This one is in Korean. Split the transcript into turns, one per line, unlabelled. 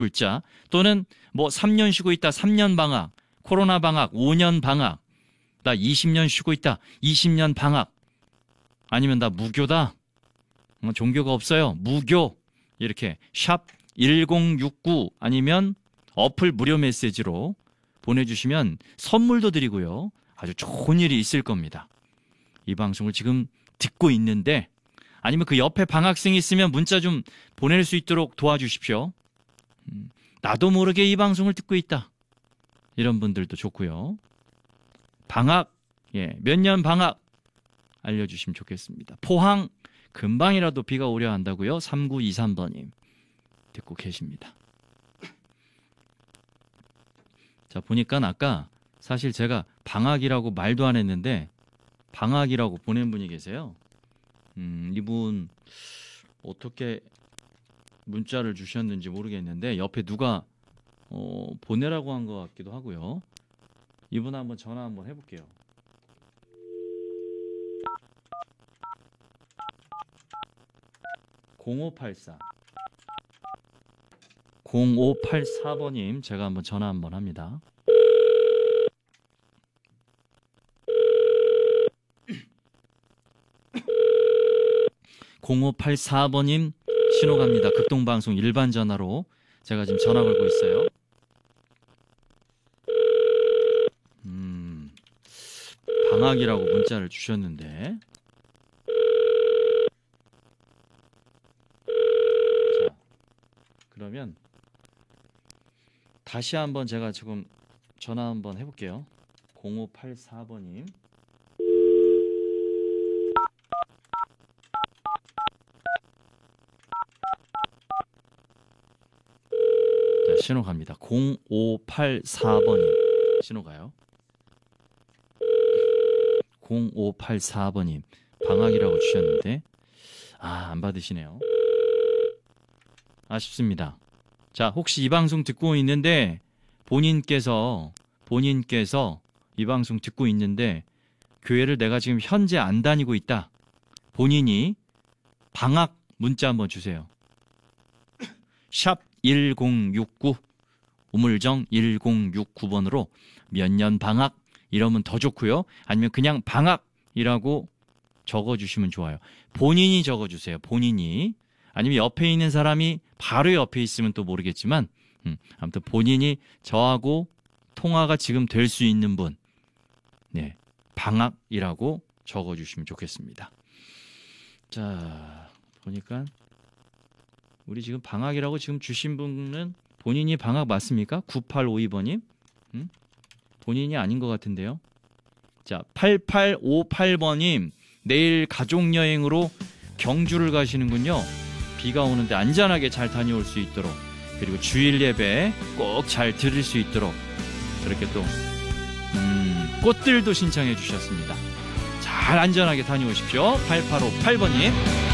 물자 또는 뭐 3년 쉬고 있다 3년 방학, 코로나 방학 5년 방학, 나 20년 쉬고 있다 20년 방학, 아니면 나 무교다, 종교가 없어요 무교, 이렇게 샵 1069 아니면 어플 무료 메시지로 보내주시면 선물도 드리고요. 아주 좋은 일이 있을 겁니다. 이 방송을 지금 듣고 있는데 아니면 그 옆에 방학생이 있으면 문자 좀 보낼 수 있도록 도와주십시오. 나도 모르게 이 방송을 듣고 있다. 이런 분들도 좋고요. 방학, 몇 년 방학 알려주시면 좋겠습니다. 포항, 금방이라도 비가 오려 한다고요. 3923번님 듣고 계십니다. 자, 보니까 아까 사실 제가 방학이라고 말도 안 했는데 방학이라고 보낸 분이 계세요. 이분 어떻게 문자를 주셨는지 모르겠는데 옆에 누가 보내라고 한 것 같기도 하고요. 이분 한번 전화 한번 해볼게요. (0584) 0584번님 제가 한번 전화 한번 합니다. (0584번님) 신호 갑니다. 극동방송 일반 전화로 제가 지금 전화 걸고 있어요. 방학이라고 문자를 주셨는데 자, 그러면 다시 한번 제가 지금 전화 한번 해볼게요. 0584번님 자, 신호 갑니다. 0584번님 신호 가요. 0584번님 방학이라고 주셨는데 안 받으시네요. 아쉽습니다. 자, 혹시 이 방송 듣고 있는데 본인께서 이 방송 듣고 있는데 교회를 내가 지금 현재 안 다니고 있다. 본인이 방학 문자 한번 주세요. 샵 1069 우물정 1069번으로 몇 년 방학 이러면 더 좋고요. 아니면 그냥 방학이라고 적어주시면 좋아요. 본인이 적어주세요. 본인이. 아니면 옆에 있는 사람이 바로 옆에 있으면 또 모르겠지만 아무튼 본인이 저하고 통화가 지금 될 수 있는 분, 네, 방학이라고 적어주시면 좋겠습니다. 자, 보니까 우리 지금 방학이라고 지금 주신 분은 본인이 방학 맞습니까? 9852번님 본인이 아닌 것 같은데요. 자, 8858번님 내일 가족여행으로 경주를 가시는군요. 비가 오는데 안전하게 잘 다녀올 수 있도록, 그리고 주일 예배 꼭 잘 들을 수 있도록 그렇게 또 꽃들도 신청해 주셨습니다. 잘 안전하게 다녀오십시오. 8858번님